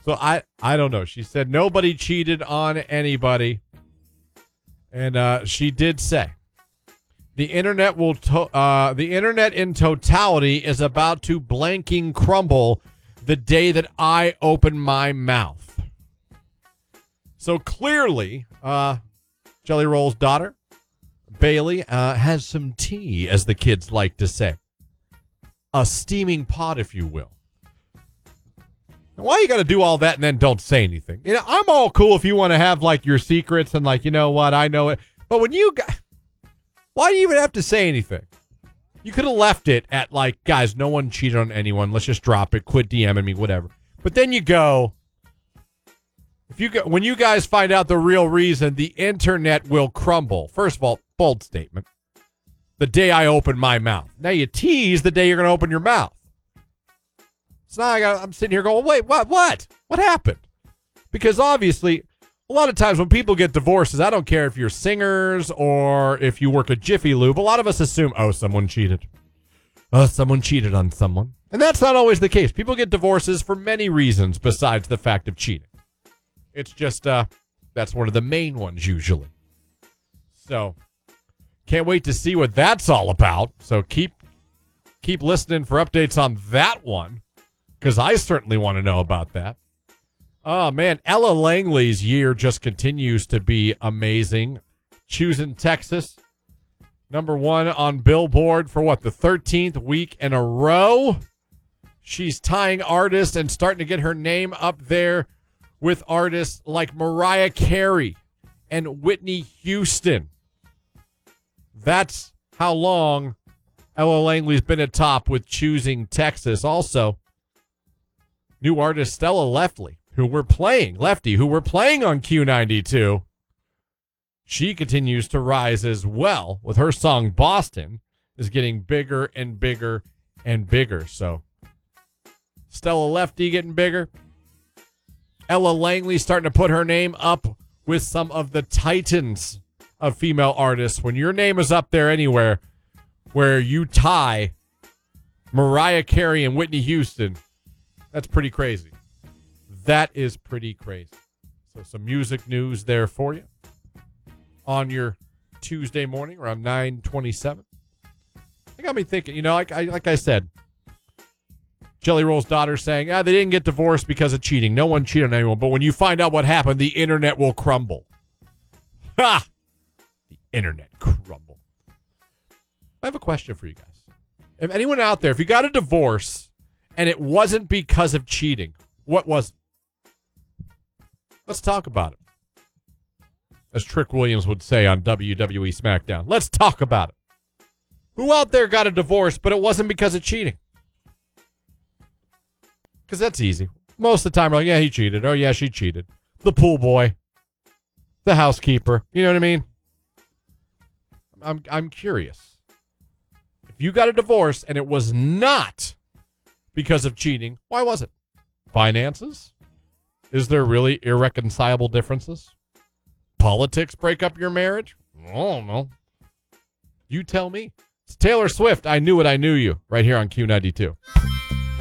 So I don't know. She said nobody cheated on anybody. And she did say the internet the internet in totality is about to blanking crumble the day that I open my mouth. So clearly, Jelly Roll's daughter, Bailey, has some tea, as the kids like to say. A steaming pot, if you will. Why you got to do all that and then don't say anything? You know, I'm all cool if you want to have, like, your secrets and, like, you know what, I know it. But when you got... Why do you even have to say anything? You could have left it at, like, guys, no one cheated on anyone. Let's just drop it. Quit DMing me, whatever. But then you go... When you guys find out the real reason, the internet will crumble. First of all, bold statement. The day I open my mouth. Now you tease the day you're going to open your mouth. So now I'm sitting here going, wait, what? What happened? Because obviously, a lot of times when people get divorces, I don't care if you're singers or if you work at Jiffy Lube, a lot of us assume, oh, someone cheated. Oh, someone cheated on someone. And that's not always the case. People get divorces for many reasons besides the fact of cheating. It's just, that's one of the main ones usually. So, can't wait to see what that's all about. So keep listening for updates on that one, because I certainly want to know about that. Oh, man, Ella Langley's year just continues to be amazing. Choosing Texas, #1 on Billboard for the 13th week in a row. She's tying artists and starting to get her name up there with artists like Mariah Carey and Whitney Houston. That's how long Ella Langley's been at top with Choosing Texas. Also, new artist Stella Lefty, who we're playing on Q92. She continues to rise as well with her song Boston is getting bigger and bigger and bigger. So Stella Lefty getting bigger. Ella Langley starting to put her name up with some of the titans of female artists. When your name is up there anywhere where you tie Mariah Carey and Whitney Houston, that's pretty crazy. That is pretty crazy. So some music news there for you on your Tuesday morning around 9:27. It got me thinking, like I said, Jelly Roll's daughter saying, they didn't get divorced because of cheating. No one cheated on anyone. But when you find out what happened, the internet will crumble. Ha! The internet crumble. I have a question for you guys. If anyone out there, if you got a divorce and it wasn't because of cheating, what was it? Let's talk about it. As Trick Williams would say on WWE SmackDown. Let's talk about it. Who out there got a divorce, but it wasn't because of cheating? Because that's easy. Most of the time, we're like, yeah, he cheated. Oh, yeah, she cheated. The pool boy. The housekeeper. You know what I mean? I'm curious. If you got a divorce and it was not because of cheating, why was it? Finances? Is there really irreconcilable differences? Politics break up your marriage? I don't know. You tell me. It's Taylor Swift. I Knew It, I Knew You. Right here on Q92.